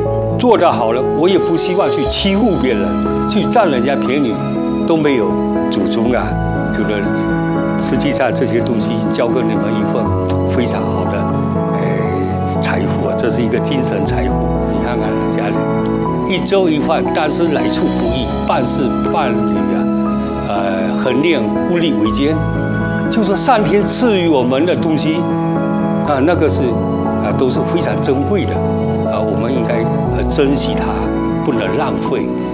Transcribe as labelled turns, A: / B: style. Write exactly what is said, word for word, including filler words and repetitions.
A: 做得好了，我也不希望去欺负别人，去占人家便宜，都没有祖宗啊，觉得实际上这些东西交给你们一份非常好的呃财富啊，这是一个精神财富。你看看家里一粥一饭，但是来处不易，办事办理啊，呃，衡量物力维艰，就说上天赐予我们的东西啊，那个是啊都是非常珍贵的啊，我们应该呃珍惜它，不能浪费。